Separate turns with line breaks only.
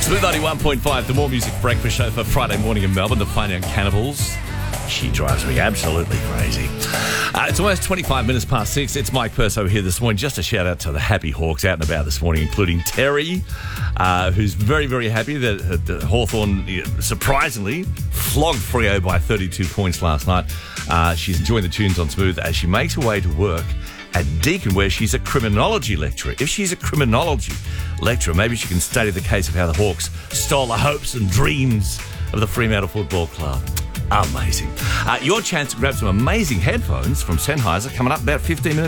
Smooth 91.5, the More Music Breakfast Show for Friday morning in Melbourne. The Fine Young Cannibals. She drives me absolutely crazy. It's almost 25 minutes past 6. It's Mike Perso here this morning. Just a shout out to the happy Hawks out and about this morning, including Terry, who's very, very happy that Hawthorn surprisingly flogged Freo by 32 points last night. She's enjoying the tunes on Smooth as she makes her way to work at Deakin, where she's a criminology lecturer. If she's a criminology lecturer, maybe she can study the case of how the Hawks stole the hopes and dreams of the Fremantle Football Club. Amazing. Your chance to grab some amazing headphones from Sennheiser coming up about 15 minutes.